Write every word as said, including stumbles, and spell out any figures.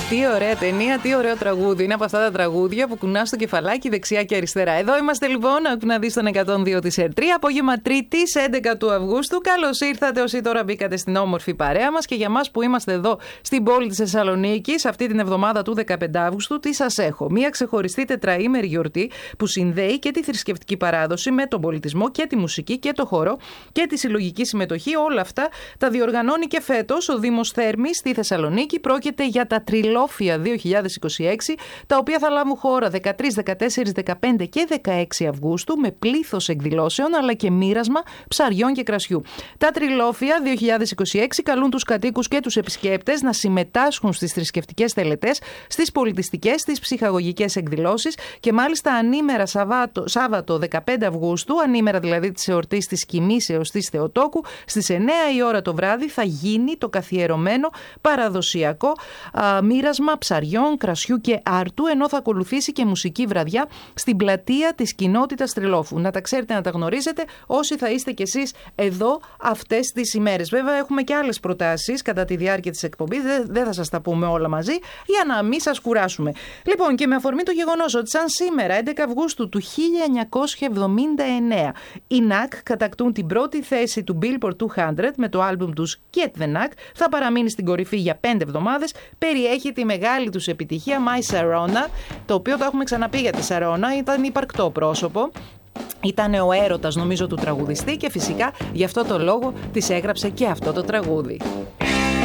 Τι ωραία ταινία, τι ωραίο τραγούδι. Είναι από αυτά τα τραγούδια που κουνά στο κεφαλάκι δεξιά και αριστερά. Εδώ είμαστε λοιπόν, να δει τον εκατόν δύο της ΕΡΤΡΙ, απόγευμα Τρίτη, έντεκα του Αυγούστου. Καλώς ήρθατε όσοι τώρα μπήκατε στην όμορφη παρέα μας και για μας που είμαστε εδώ στην πόλη της Θεσσαλονίκης, αυτή την εβδομάδα του δεκαπέντε Αυγούστου, τι σας έχω. Μία ξεχωριστή τετραήμερη γιορτή που συνδέει και τη θρησκευτική παράδοση με τον πολιτισμό και τη μουσική και το χορό και τη συλλογική συμμετοχή. Όλα αυτά τα διοργανώνει και φέτος ο Δήμος Θέρμης στη Θεσσαλονίκη. Πρόκειται για τα Τριλόφια δύο χιλιάδες είκοσι έξι, τα οποία θα λάβουν χώρα δεκατρείς, δεκατέσσερις, δεκαπέντε και δεκαέξι Αυγούστου με πλήθος εκδηλώσεων αλλά και μοίρασμα ψαριών και κρασιού. Τα Τριλόφια δύο χιλιάδες είκοσι έξι καλούν τους κατοίκους και τους επισκέπτες να συμμετάσχουν στις θρησκευτικές τελετές, στις πολιτιστικές, στις ψυχαγωγικές εκδηλώσεις και μάλιστα ανήμερα Σαββάτο, Σάββατο δεκαπέντε Αυγούστου, ανήμερα δηλαδή της εορτής της Κοιμήσεως της Θεοτόκου, στις εννέα η ώρα το βράδυ θα γίνει το καθιερωμένο παραδοσιακό α, μοίρασμα ψαριών, κρασιού και άρτου, ενώ θα ακολουθήσει και μουσική βραδιά στην πλατεία της κοινότητας Τριλόφου. Να τα ξέρετε, να τα γνωρίζετε όσοι θα είστε κι εσείς εδώ αυτές τις ημέρες. Βέβαια έχουμε και άλλες προτάσεις κατά τη διάρκεια της εκπομπής, δεν θα σας τα πούμε όλα μαζί για να μην σας κουράσουμε. Λοιπόν, και με αφορμή το γεγονός ότι σαν σήμερα έντεκα Αυγούστου του χίλια εννιακόσια εβδομήντα εννέα οι νακ κατακτούν την πρώτη θέση του Billboard εκατό με το άλμπουμ τους Get the Knack, θα παραμείνει στην κορυφή για πέντε εβδομάδες, περιέχει τη μεγάλη τους επιτυχία My Sharona, το οποίο το έχουμε ξαναπεί για τη Σαρόνα, ήταν υπαρκτό πρόσωπο. Ήταν ο έρωτας νομίζω του τραγουδιστή και φυσικά γι' αυτό το λόγο της έγραψε και αυτό το τραγούδι.